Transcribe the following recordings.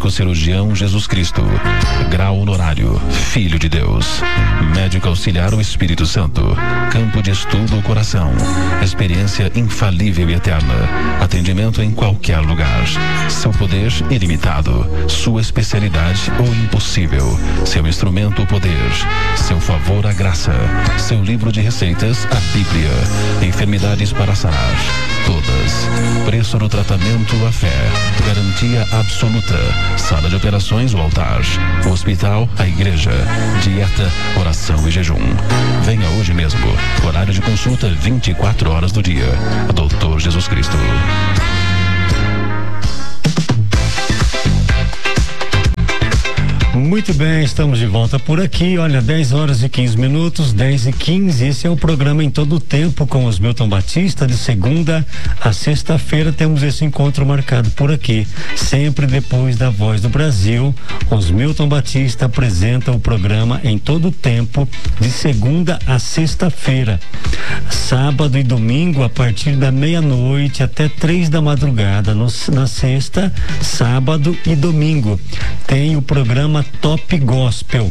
Médico cirurgião Jesus Cristo. Grau honorário, Filho de Deus. Médico auxiliar o Espírito Santo. Campo de estudo o coração. Experiência infalível e eterna. Atendimento em qualquer lugar. Seu poder ilimitado. Sua especialidade o impossível. Seu instrumento o poder. Seu favor a graça. Seu livro de receitas a Bíblia. Enfermidades para sarar. Todas. Preço do tratamento a fé. Garantia absoluta. Sala de operações o altar. Hospital a igreja. Dieta, oração e jejum. Venha hoje mesmo. Horário de consulta 24 horas do dia. Doutor Jesus Cristo. Muito bem, estamos de volta por aqui. Olha, 10 horas e 15 minutos, 10:15. Esse é o programa Em Todo o Tempo com Osmilton Batista. De segunda a sexta-feira temos esse encontro marcado por aqui. Sempre depois da Voz do Brasil, Osmilton Batista apresenta o programa Em Todo o Tempo, de segunda a sexta-feira. Sábado e domingo, a partir da meia-noite até 3 da madrugada. Na sexta, sábado e domingo. Tem o programa Top Gospel.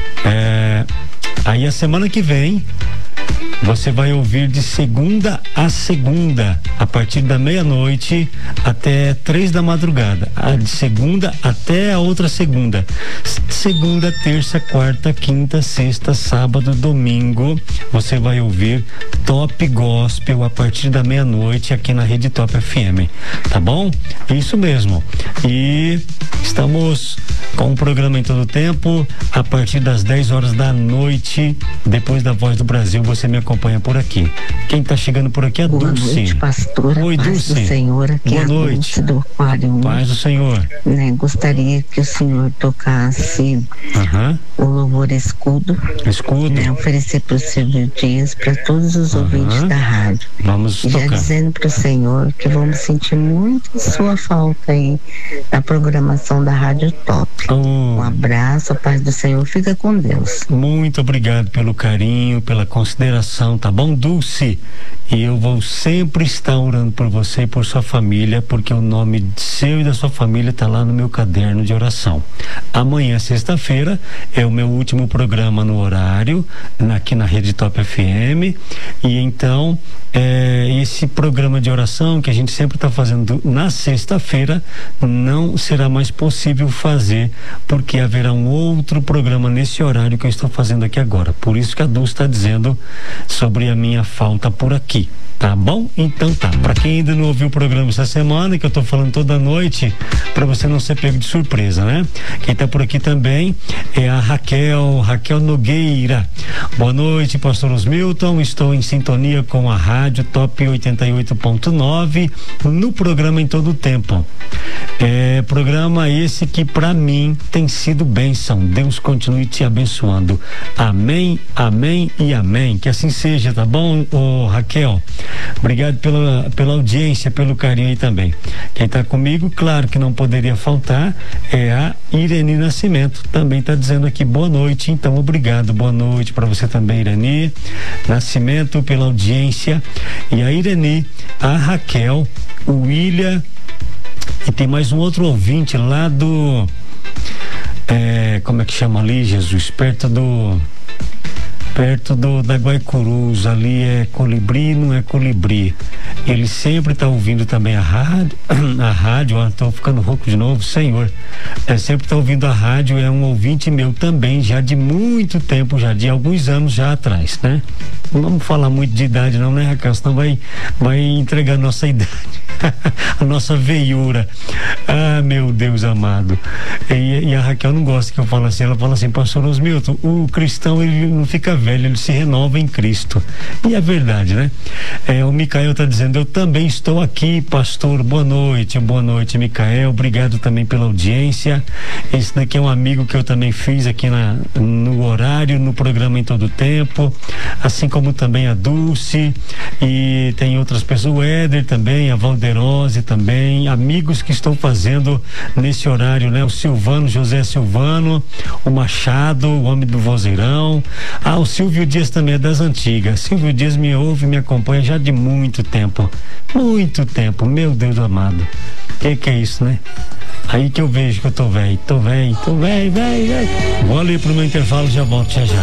Aí a semana que vem você vai ouvir de segunda a segunda, a partir da meia-noite até 3 da madrugada. De segunda até a outra segunda. Segunda, terça, quarta, quinta, sexta, sábado, domingo. Você vai ouvir Top Gospel a partir da meia-noite aqui na Rede Top FM. Tá bom? Isso mesmo. E estamos com o programa Em Todo o Tempo a partir das 10 horas da noite, depois da Voz do Brasil. Você me acompanha por aqui. Quem está chegando por aqui é a Dulce. Boa noite, pastor. Oi, paz Dulce. do Senhor, aqui Boa é a noite. Dulce do Aquário. Paz do Senhor. Gostaria que o Senhor tocasse o louvor Escudo. Escudo. Oferecer para o Silvio Dias, para todos os ouvintes da rádio. Vamos e já tocar. dizendo para o Senhor que vamos sentir muito sua falta aí na programação da Rádio Top. Um abraço, a paz do Senhor, fica com Deus. Muito obrigado pelo carinho, pela consideração, tá bom, Dulce? E eu vou sempre estar orando por você e por sua família, porque o nome seu e da sua família está lá no meu caderno de oração. Amanhã, sexta-feira, é o meu último programa no horário, aqui na Rede Top FM. E então, esse programa de oração que a gente sempre está fazendo na sexta-feira não será mais possível fazer, porque haverá um outro programa nesse horário que eu estou fazendo aqui agora. Por isso que a Dulce está dizendo sobre a minha falta por aqui. Tá bom? Então tá. Pra quem ainda não ouviu o programa essa semana, que eu tô falando toda noite, pra você não ser pego de surpresa, né? Quem tá por aqui também é a Raquel Nogueira. Boa noite, pastor Osmilton. Estou em sintonia com a rádio Top 88.9 no programa Em Todo o Tempo. Programa esse que pra mim tem sido bênção. Deus continue te abençoando. Amém, amém e amém. Que assim seja, tá bom, Raquel? Obrigado pela audiência, pelo carinho aí também. Quem está comigo, claro que não poderia faltar, é a Irene Nascimento. Também está dizendo aqui boa noite, então obrigado. Boa noite para você também, Irene Nascimento, pela audiência. E a Irene, a Raquel, o William, e tem mais um outro ouvinte lá do como é que chama ali, Jesus? Perto da Guaicurus, ali é Colibri, não é Colibri. Ele sempre está ouvindo também a rádio, estou ficando rouco de novo, Senhor. Sempre está ouvindo a rádio, é um ouvinte meu também, já de muito tempo, já de alguns anos já atrás, né? Não vamos falar muito de idade não, né, Raquel? Senão vai entregar a nossa idade, a nossa veiura. Ah, meu Deus amado. E a Raquel não gosta que eu fale assim, ela fala assim, pastor Osmilton, o cristão ele não fica velho, ele se renova em Cristo. E é verdade, né? O Micael está dizendo, eu também estou aqui, pastor, boa noite, Micael, obrigado também pela audiência. Esse daqui é um amigo que eu também fiz aqui no horário, no programa Em Todo o Tempo, assim como também a Dulce, e tem outras pessoas, o Éder também, a Valderose também, amigos que estão fazendo nesse horário, né? O Silvano, José Silvano, o Machado, o homem do vozeirão, o Silvio Dias também é das antigas. Silvio Dias me ouve, me acompanha já de muito tempo. Muito tempo, meu Deus amado. Que é isso, né? Aí que eu vejo que eu tô velho. Vou ali pro meu intervalo, já volto já.